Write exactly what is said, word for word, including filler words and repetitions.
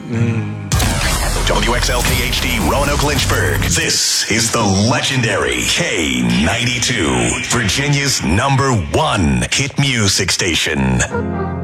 W X L K H D Roanoke Lynchburg. This is the legendary K ninety-two, Virginia's number one hit music station.